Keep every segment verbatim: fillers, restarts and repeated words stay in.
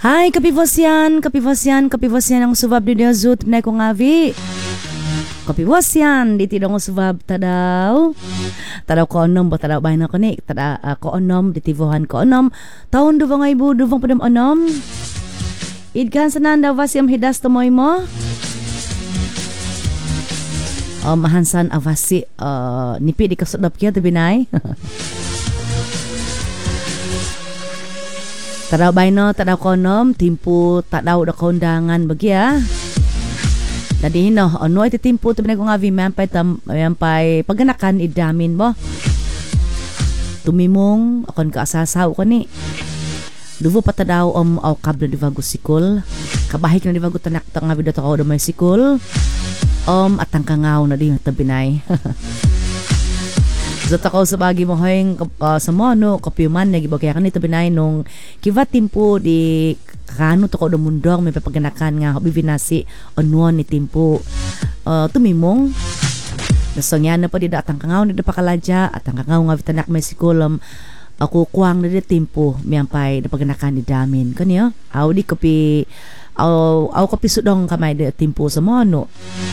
Hai kapibosyan, kapibosyan, kapibosyan ang subab di Zut na ko ngavi. Kapibosyan, di tidong subab tadaw. Tadaw ko onom ba tadaw bahin ako ni, tadaw uh, ko onom, di tivohan ko onom. Taon duvang ay bu, duvang padam onom. Idkan sananda vasyam hidas tumoy mo. Oh, mahansan avasi uh, nipi di kasudap kya tabinay. Tadaw bayno, tadaw konom, timpu tadaw da kondangan bagya. Tadi no, ano iti timpu to pinag nga vi mampay tam mampay paganakan idamin mo. Tumimong akon ka asasaw ko ni. Duvo patadaw om aw kabla di vago sikol. Kabahik na di vago tanak ta nga bidato ko do may sikol. Om atang kangaw na di tabinay. Zata ko sa bagi mo hoyng uh, sa mono kopyuman na gibagay kan ito binay nung kiva timpo di kano to ko do mundong may papaganakan nga bivinasi onuan ni timpo uh, tumimong nasong yan na pa di datang kangaw ni da pakaladya at ang kangaw nga vitanak may sikulom ako kuwang na di timpo miyampay na paganakan ni damin kanyo aw di kopi aw aw kopi sudong kamay di timpo sa mono.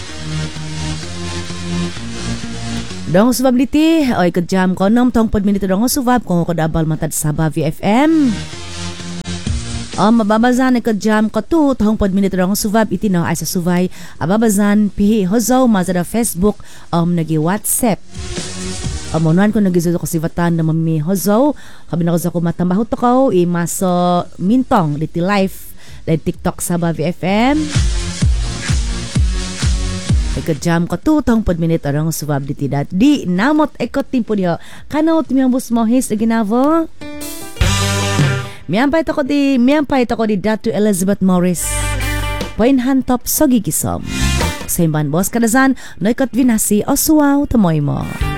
Dong subability, oy kajam ko nom tong pod minute dong subab kung ko dabal matad sa Bavi F M. Um mababazan kajam ko tu tong pod minute dong subab iti no ay sa subay ababazan pihi hozo mazada Facebook um nagi WhatsApp. Amonan ko nagizo ko sivatan na mami hozo, kabi na ko sa kumatambaho to ko i maso mintong diti live dahil TikTok sa Bavi F M. Ikajam ko tutong pod minute arang subab di tidat di namot ekot timpo diho kanot miyang bus mohis ginavo miyampay to ko di miyampay to ko di Datu Elizabeth Morris poinhan top sogi gisom sa imban boss kadazan no ikot vinasi o suwaw tamoy mo.